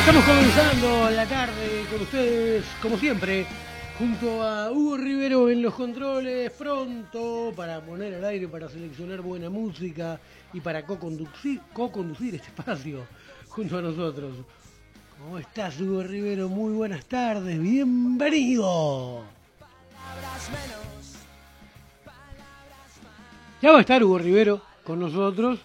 Estamos comenzando la tarde con ustedes, como siempre, junto a Hugo Rivero en los controles, pronto para poner al aire, para seleccionar buena música y para co-conducir este espacio junto a nosotros. ¿Cómo estás, Hugo Rivero? Muy buenas tardes, bienvenido. Ya va a estar Hugo Rivero con nosotros.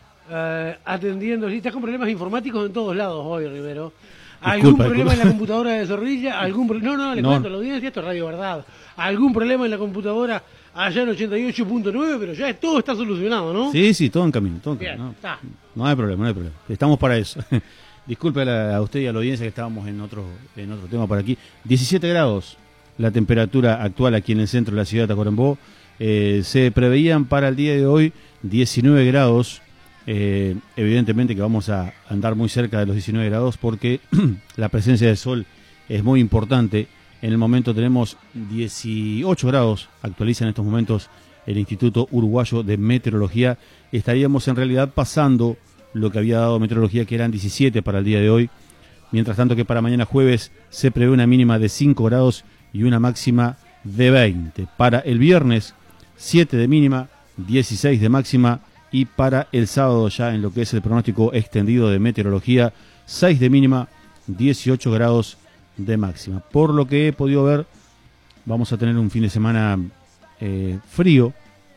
Atendiendo, si estás con problemas informáticos en todos lados hoy, Rivero. ¿Algún problema en la computadora de Zorrilla? Le cuento a la audiencia, esto es Radio Verdad. ¿Algún problema en la computadora allá en 88.9? Pero ya todo está solucionado, ¿no? Sí, todo en camino. Bien, no, está. No hay problema. Estamos para eso. Disculpe a usted y a la audiencia que estábamos en otro tema por aquí. 17 grados la temperatura actual aquí en el centro de la ciudad de Tacuarembó. Se preveían para el día de hoy 19 grados. Evidentemente que vamos a andar muy cerca de los 19 grados porque la presencia de sol es muy importante. En el momento tenemos 18 grados, actualiza en estos momentos el Instituto Uruguayo de Meteorología. Estaríamos en realidad pasando lo que había dado meteorología, que eran 17 para el día de hoy. Mientras tanto que para mañana jueves se prevé una mínima de 5 grados y una máxima de 20. Para el viernes 7 de mínima, 16 de máxima. Y para el sábado, ya en lo que es el pronóstico extendido de meteorología, 6 de mínima, 18 grados de máxima. Por lo que he podido ver, vamos a tener un fin de semana frío,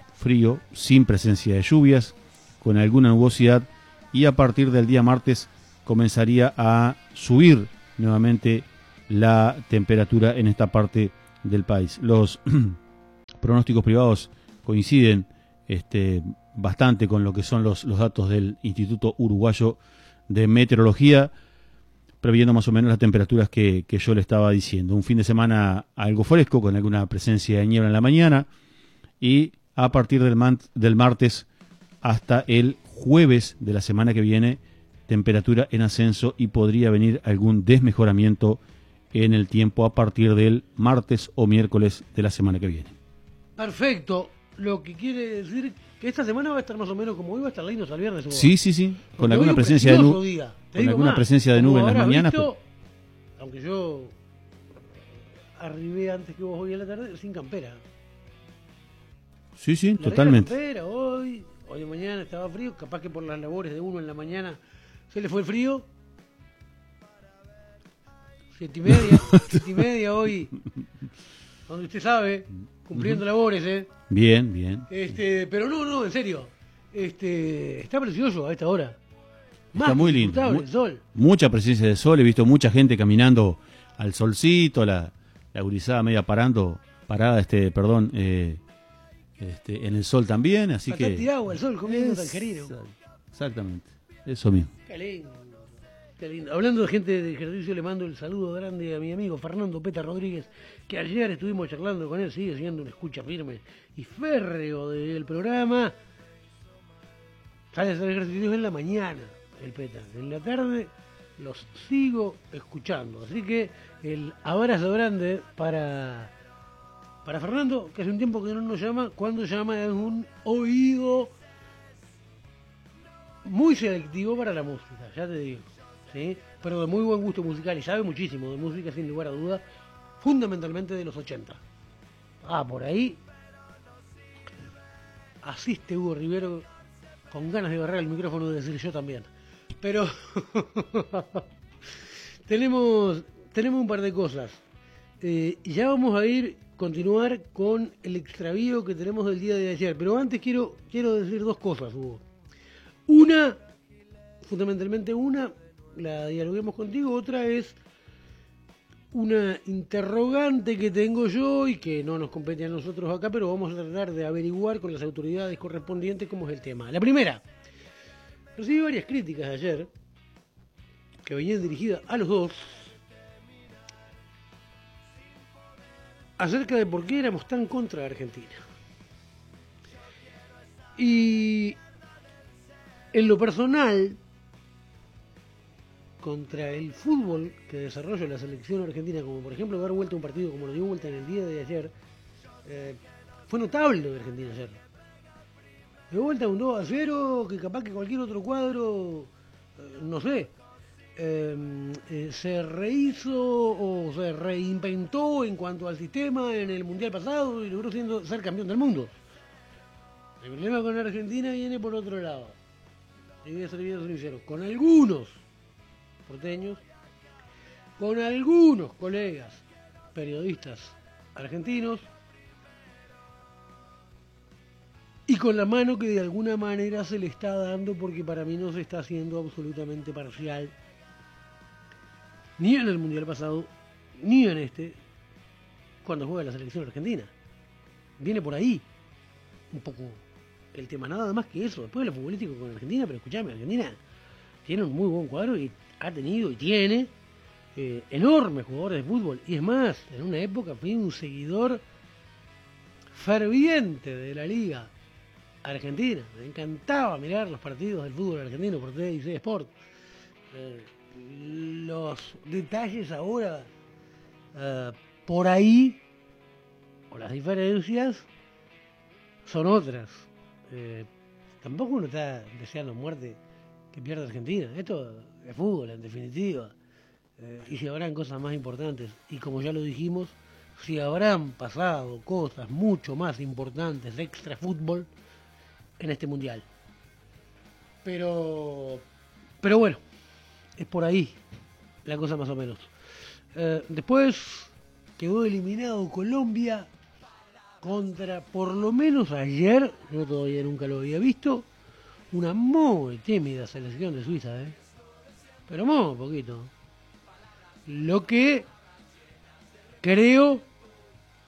sin presencia de lluvias, con alguna nubosidad, y a partir del día martes comenzaría a subir nuevamente la temperatura en esta parte del país. Los pronósticos privados coinciden bastante con lo que son los datos del Instituto Uruguayo de Meteorología, previendo más o menos las temperaturas que yo le estaba diciendo. Un fin de semana algo fresco, con alguna presencia de niebla en la mañana, y a partir del martes hasta el jueves de la semana que viene, temperatura en ascenso, y podría venir algún desmejoramiento en el tiempo a partir del martes o miércoles de la semana que viene. Perfecto, lo que quiere decir que esta semana va a estar más o menos como hoy, va a estar lindo hasta el viernes. Sí, con alguna presencia de nube. Con alguna presencia de nube en las mañanas. Visto, aunque yo arribé antes que vos hoy a la tarde, sin campera. Sí, totalmente. Campera, hoy de mañana estaba frío, capaz que por las labores de uno en la mañana se le fue el frío. 7:30 hoy, donde usted sabe, cumpliendo labores, Bien. Pero no, en serio. Está precioso a esta hora. Está muy lindo. El sol. Mucha presencia de sol, he visto mucha gente caminando al solcito, la gurizada media parada, en el sol también, así bastante que agua, el sol comiendo tangerino. Exactamente, eso mismo. Qué lindo. Hablando de gente de ejercicio, le mando el saludo grande a mi amigo Fernando Peta Rodríguez, que ayer estuvimos charlando con él, sigue siendo una escucha firme y férreo del programa. Sale a hacer ejercicios en la mañana, el Peta. En la tarde los sigo escuchando. Así que el abrazo grande para Fernando, que hace un tiempo que no nos llama. Cuando llama es un oído muy selectivo para la música, ya te digo. ¿Sí? Pero de muy buen gusto musical, y sabe muchísimo de música, sin lugar a dudas, fundamentalmente de los 80. Por ahí asiste Hugo Rivero con ganas de agarrar el micrófono y decir yo también. Pero tenemos un par de cosas. Ya vamos a continuar con el extravío que tenemos del día de ayer, pero antes quiero decir dos cosas, Hugo. Fundamentalmente una, la dialoguemos contigo. Otra es una interrogante que tengo yo y que no nos compete a nosotros acá, pero vamos a tratar de averiguar con las autoridades correspondientes cómo es el tema. La primera, recibí varias críticas ayer que venían dirigidas a los dos acerca de por qué éramos tan contra Argentina. Y en lo personal, contra el fútbol que desarrolla la selección argentina, como por ejemplo dar vuelta a un partido como lo dio vuelta en el día de ayer, fue notable lo de Argentina ayer. De vuelta un 2-0, que capaz que cualquier otro cuadro, no sé, se rehizo o se reinventó en cuanto al sistema en el Mundial pasado y logró ser campeón del mundo. El problema con Argentina viene por otro lado. Y voy a ser bien sincero, con algunos porteños, con algunos colegas periodistas argentinos y con la mano que de alguna manera se le está dando, porque para mí no se está haciendo absolutamente parcial ni en el Mundial pasado ni en este, cuando juega la selección argentina. Viene por ahí un poco el tema, nada más que eso. Después de lo futbolístico con Argentina, pero escuchame, Argentina tiene un muy buen cuadro y ha tenido y tiene enormes jugadores de fútbol. Y es más, en una época fui un seguidor ferviente de la Liga Argentina. Me encantaba mirar los partidos del fútbol argentino por TIC Sport. Los detalles ahora por ahí, o las diferencias, son otras. Tampoco uno está deseando muerte que pierda Argentina. Esto es fútbol, en definitiva. Y si habrán cosas más importantes, y como ya lo dijimos, si habrán pasado cosas mucho más importantes de extra fútbol en este mundial. Pero bueno, es por ahí la cosa más o menos. Después quedó eliminado Colombia contra, por lo menos ayer, yo todavía nunca lo había visto, una muy tímida selección de Suiza, pero muy poquito. Lo que creo